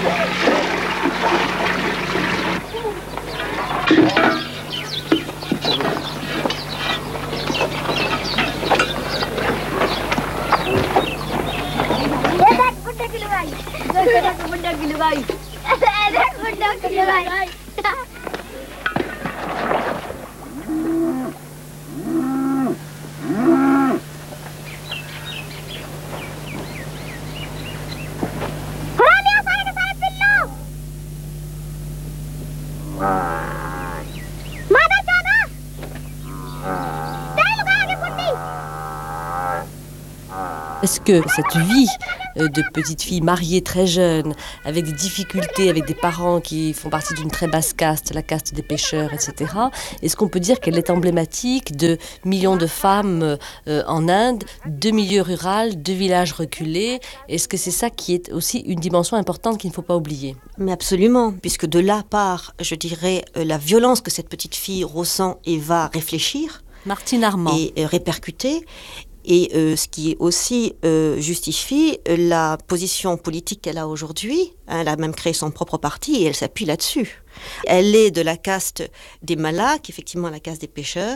Est-ce que cette vie de petite fille mariée très jeune, avec des difficultés, avec des parents qui font partie d'une très basse caste, la caste des pêcheurs, etc., est-ce qu'on peut dire qu'elle est emblématique de millions de femmes en Inde, de milieux ruraux, de villages reculés? Est-ce que c'est ça qui est aussi une dimension importante qu'il ne faut pas oublier? Mais absolument, puisque de là part, je dirais, la violence que cette petite fille ressent et va réfléchir. Martine Armand. Et répercuter. Et ce qui aussi justifie la position politique qu'elle a aujourd'hui. Elle a même créé son propre parti et elle s'appuie là-dessus. Elle est de la caste des Mallas, qui est effectivement la caste des pêcheurs,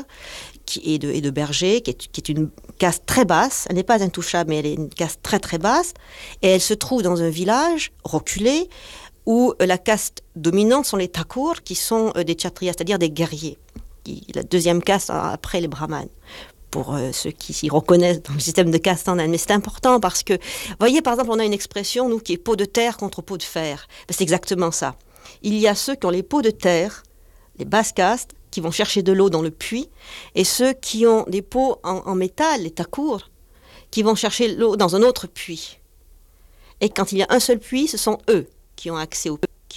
et de bergers, qui est une caste très basse. Elle n'est pas intouchable, mais elle est une caste très très basse. Et elle se trouve dans un village reculé où la caste dominante sont les Thakur, qui sont des Kshatriyas, c'est-à-dire des guerriers. La deuxième caste après les Brahmanes. Pour ceux qui s'y reconnaissent dans le système de caste en Inde. Mais c'est important parce que, vous voyez, par exemple, on a une expression, nous, qui est peau de terre contre peau de fer. C'est exactement ça. Il y a ceux qui ont les peaux de terre, les basses castes, qui vont chercher de l'eau dans le puits, et ceux qui ont des peaux en métal, les Thakur, qui vont chercher l'eau dans un autre puits. Et quand il y a un seul puits, ce sont eux qui ont accès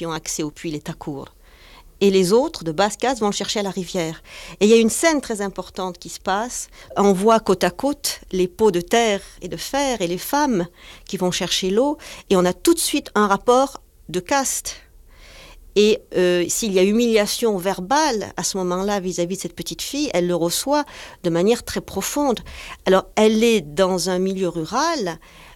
au puits, les Thakur. Et les autres, de basse caste, vont le chercher à la rivière. Et il y a une scène très importante qui se passe. On voit côte à côte les pots de terre et de fer et les femmes qui vont chercher l'eau. Et on a tout de suite un rapport de caste. Et s'il y a humiliation verbale à ce moment-là vis-à-vis de cette petite fille, elle le reçoit de manière très profonde. Alors, elle est dans un milieu rural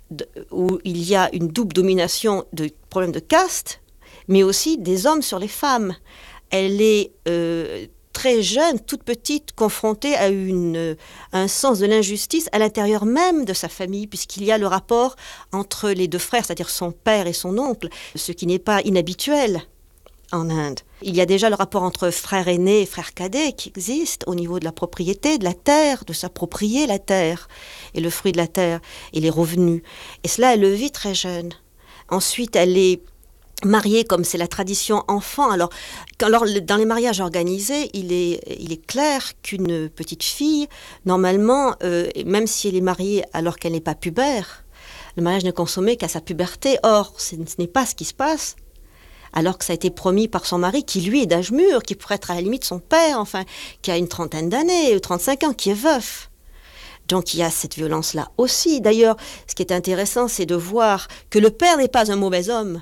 où il y a une double domination de problèmes de caste, mais aussi des hommes sur les femmes. Elle est très jeune, toute petite, confrontée à un sens de l'injustice à l'intérieur même de sa famille, puisqu'il y a le rapport entre les deux frères, c'est-à-dire son père et son oncle, ce qui n'est pas inhabituel en Inde. Il y a déjà le rapport entre frère aîné et frère cadet qui existe au niveau de la propriété, de la terre, de s'approprier la terre et le fruit de la terre et les revenus. Et cela, elle le vit très jeune. Ensuite, elle est mariée, comme c'est la tradition enfant. Alors, dans les mariages organisés, il est clair qu'une petite fille, normalement, même si elle est mariée alors qu'elle n'est pas pubère, le mariage n'est consommé qu'à sa puberté. Or, ce n'est pas ce qui se passe, alors que ça a été promis par son mari, qui lui est d'âge mûr, qui pourrait être à la limite son père, enfin, qui a une trentaine d'années, 35 ans, qui est veuf. Donc il y a cette violence-là aussi. D'ailleurs, ce qui est intéressant, c'est de voir que le père n'est pas un mauvais homme.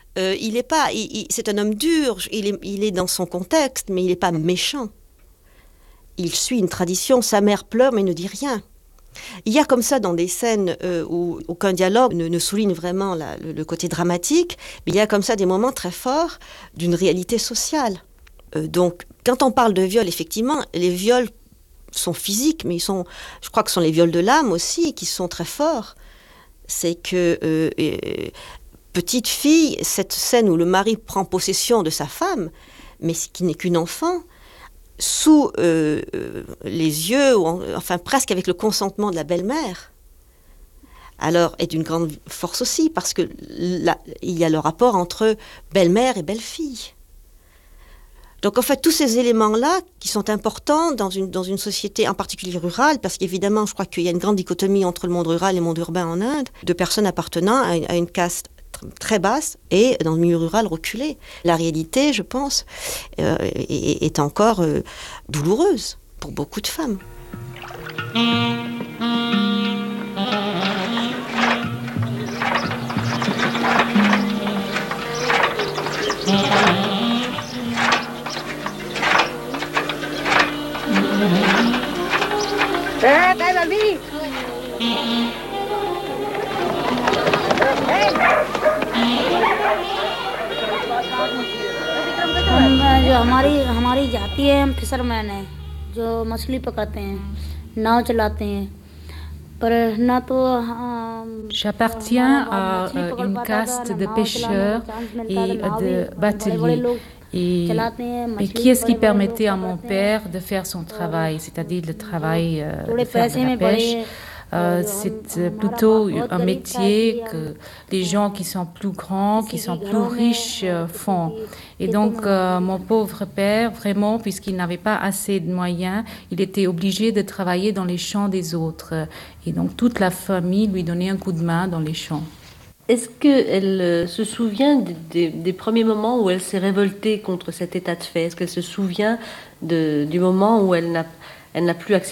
C'est un homme dur, il est dans son contexte, mais il n'est pas méchant. Il suit une tradition, sa mère pleure mais ne dit rien. Il y a comme ça dans des scènes où aucun dialogue ne souligne vraiment le côté dramatique, mais il y a comme ça des moments très forts d'une réalité sociale. Donc quand on parle de viol, effectivement, les viols sont physiques, mais je crois que ce sont les viols de l'âme aussi qui sont très forts. C'est que... petite fille, cette scène où le mari prend possession de sa femme, mais qui n'est qu'une enfant, sous les yeux, enfin presque avec le consentement de la belle-mère, alors est d'une grande force aussi, parce que là, il y a le rapport entre belle-mère et belle-fille. Donc en fait, tous ces éléments-là qui sont importants dans une société en particulier rurale, parce qu'évidemment, je crois qu'il y a une grande dichotomie entre le monde rural et le monde urbain en Inde, de personnes appartenant à une caste très basse et dans le milieu rural reculé. La réalité, je pense, est encore douloureuse pour beaucoup de femmes. हमारी जाति है, हम फिशरमैन हैं जो मछली पकड़ते हैं, नाव चलाते हैं। J'appartiens à une caste de pêcheurs et de bateliers. Mais qui est-ce qui permettait à mon père de faire son travail, c'est-à-dire le travail de faire de la pêche? C'est plutôt un métier que les gens qui sont plus grands, qui sont plus riches font. Et donc, mon pauvre père, vraiment, puisqu'il n'avait pas assez de moyens, il était obligé de travailler dans les champs des autres. Et donc, toute la famille lui donnait un coup de main dans les champs. Est-ce qu'elle se souvient des premiers moments où elle s'est révoltée contre cet état de fait? Est-ce qu'elle se souvient du moment où elle n'a plus accepté